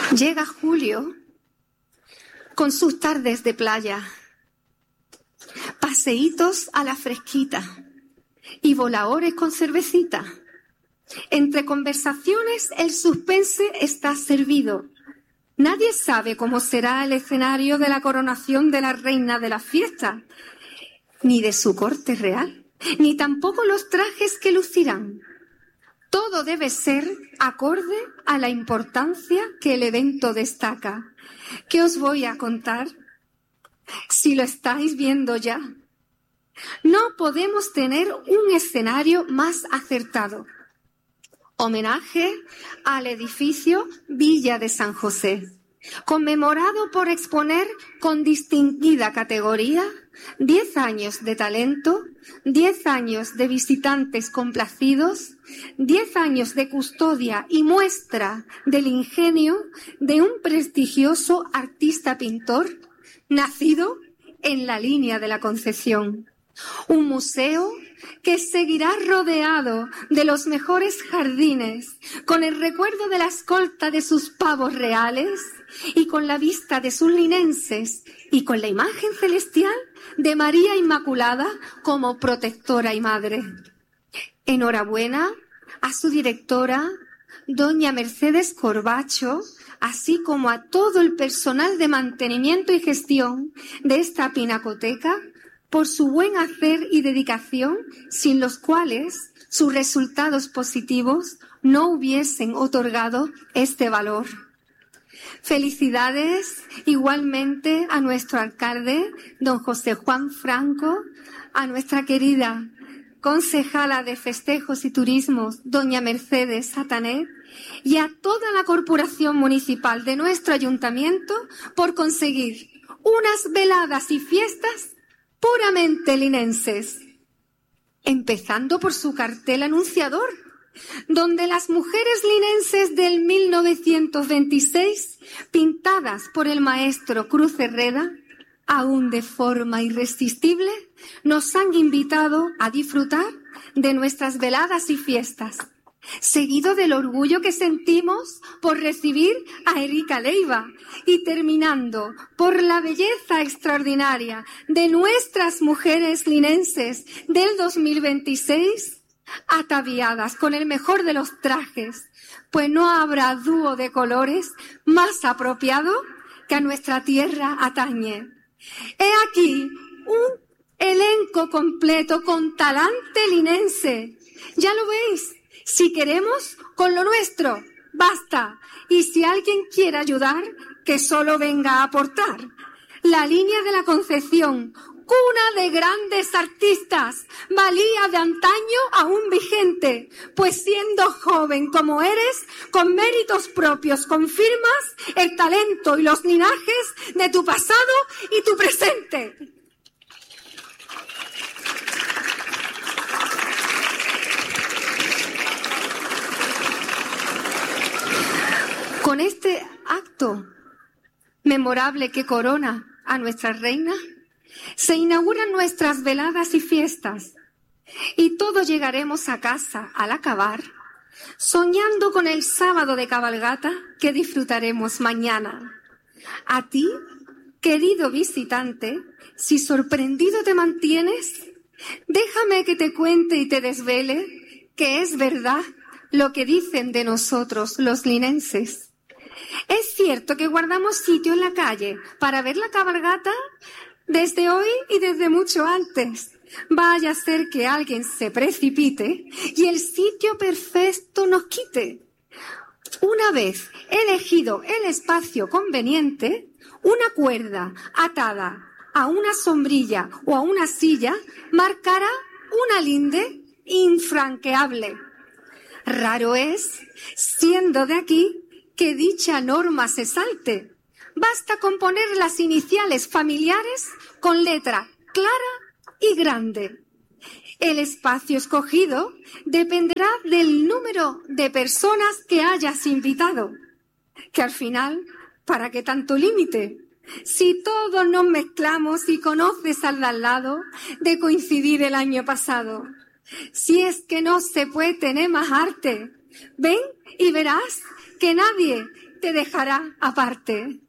Llega julio con sus tardes de playa, paseítos a la fresquita y voladores con cervecita. Entre conversaciones el suspense está servido. Nadie sabe cómo será el escenario de la coronación de la reina de la fiesta, ni de su corte real, ni tampoco los trajes que lucirán. Todo debe ser acorde a la importancia que el evento destaca. ¿Qué os voy a contar? Si lo estáis viendo ya. No podemos tener un escenario más acertado. Homenaje al edificio Villa de San José, conmemorado por exponer con distinguida categoría 10 años de talento, 10 años de visitantes complacidos, 10 años de custodia y muestra del ingenio de un prestigioso artista pintor nacido en la línea de la Concepción. Un museo que seguirá rodeado de los mejores jardines, con el recuerdo de la escolta de sus pavos reales y con la vista de sus linenses y con la imagen celestial de María Inmaculada como protectora y madre. Enhorabuena a su directora, doña Mercedes Corbacho, así como a todo el personal de mantenimiento y gestión de esta pinacoteca, por su buen hacer y dedicación, sin los cuales sus resultados positivos no hubiesen otorgado este valor. Felicidades igualmente a nuestro alcalde, don José Juan Franco, a nuestra querida concejala de Festejos y Turismos, doña Mercedes Satanet, y a toda la corporación municipal de nuestro ayuntamiento por conseguir unas veladas y fiestas puramente linenses, empezando por su cartel anunciador, donde las mujeres linenses del 1926, pintadas por el maestro Cruz Herrera, aún de forma irresistible, nos han invitado a disfrutar de nuestras veladas y fiestas, seguido del orgullo que sentimos por recibir a Erika Leiva y terminando por la belleza extraordinaria de nuestras mujeres linenses del 2026, ataviadas con el mejor de los trajes, pues no habrá dúo de colores más apropiado que a nuestra tierra atañe. He aquí un elenco completo con talante linense. Ya lo veis. Si queremos, con lo nuestro, basta. Y si alguien quiere ayudar, que solo venga a aportar. La línea de la Concepción, cuna de grandes artistas, valía de antaño aún vigente, pues siendo joven como eres, con méritos propios confirmas el talento y los linajes de tu pasado y tu presente. Con este acto memorable que corona a nuestra reina, se inauguran nuestras veladas y fiestas y todos llegaremos a casa al acabar, soñando con el sábado de cabalgata que disfrutaremos mañana. A ti, querido visitante, si sorprendido te mantienes, déjame que te cuente y te desvele que es verdad lo que dicen de nosotros los linenses. Es cierto que guardamos sitio en la calle para ver la cabalgata desde hoy y desde mucho antes. Vaya a ser que alguien se precipite y el sitio perfecto nos quite. Una vez elegido el espacio conveniente, una cuerda atada a una sombrilla o a una silla marcará una linde infranqueable. Raro es, siendo de aquí, que dicha norma se salte. Basta con poner las iniciales familiares con letra clara y grande. El espacio escogido dependerá del número de personas que hayas invitado. Que al final, ¿para qué tanto límite? Si todos nos mezclamos y conoces al de al lado de coincidir el año pasado. Si es que no se puede tener más arte. Ven y verás que nadie te dejará aparte.